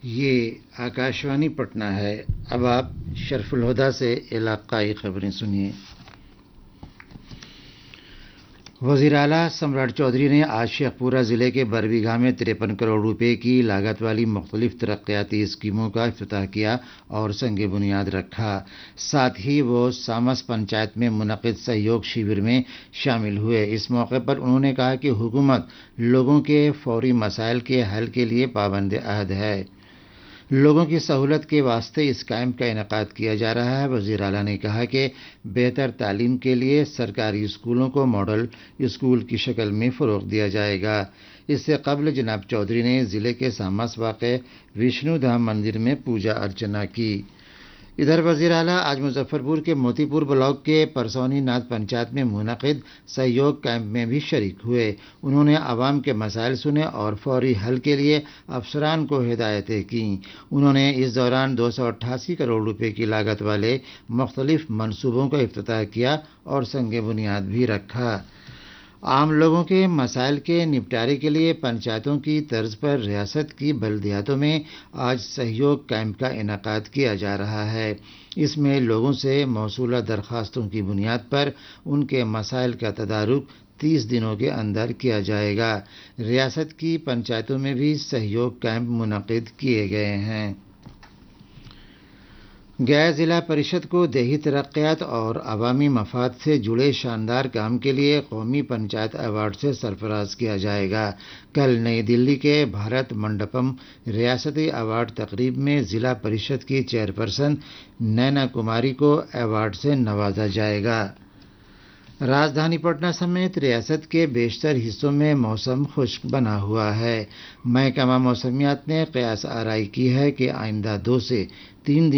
یہ آکاشوانی پٹنہ ہے۔ اب آپ شرف الہدیٰ سے علاقائی خبریں سنیے۔ وزیر اعلیٰ سمراٹ چودھری نے آج شیخ پورہ ضلع کے بربیگھا میں 53 کروڑ روپے کی لاگت والی مختلف ترقیاتی اسکیموں کا افتتاح کیا اور سنگ بنیاد رکھا۔ ساتھ ہی وہ سامس پنچایت میں منعقد سہیوگ شیور میں شامل ہوئے۔ اس موقع پر انہوں نے کہا کہ حکومت لوگوں کے فوری مسائل کے حل کے لیے پابند عہد ہے۔ لوگوں کی سہولت کے واسطے اس کیمپ کا انعقاد کیا جا رہا ہے۔ وزیر اعلیٰ نے کہا کہ بہتر تعلیم کے لیے سرکاری اسکولوں کو ماڈل اسکول کی شکل میں فروغ دیا جائے گا۔ اس سے قبل جناب چودھری نے ضلع کے سامس واقع وشنو دھام مندر میں پوجا ارچنا کی۔ ادھر وزیر اعلیٰ آج مظفر پور کے موتی پور بلاک کے پرسونی ناتھ پنچایت میں منعقد سہیوگ کیمپ میں بھی شریک ہوئے۔ انہوں نے عوام کے مسائل سنے اور فوری حل کے لیے افسران کو ہدایتیں کیں۔ انہوں نے اس دوران 288 کروڑ روپے کی لاگت والے مختلف منصوبوں کا افتتاح کیا اور سنگ بنیاد بھی رکھا۔ عام لوگوں کے مسائل کے نپٹارے کے لیے پنچایتوں کی طرز پر ریاست کی بلدیاتوں میں آج سہیوگ کیمپ کا انعقاد کیا جا رہا ہے۔ اس میں لوگوں سے موصولہ درخواستوں کی بنیاد پر ان کے مسائل کا تدارک 30 دنوں کے اندر کیا جائے گا۔ ریاست کی پنچایتوں میں بھی سہیوگ کیمپ منعقد کیے گئے ہیں۔ گیا ضلع پریشد کو دیہی ترقیات اور عوامی مفاد سے جڑے شاندار کام کے لیے قومی پنچایت ایوارڈ سے سرفراز کیا جائے گا۔ کل نئی دلی کے بھارت منڈپم ریاستی ایوارڈ تقریب میں ضلع پریشد کی چیئرپرسن نینا کماری کو ایوارڈ سے نوازا جائے گا۔ راجدھانی پٹنہ سمیت ریاست کے بیشتر حصوں میں موسم خشک بنا ہوا ہے۔ محکمہ موسمیات نے قیاس آرائی کی ہے کہ آئندہ 2 سے 3 دن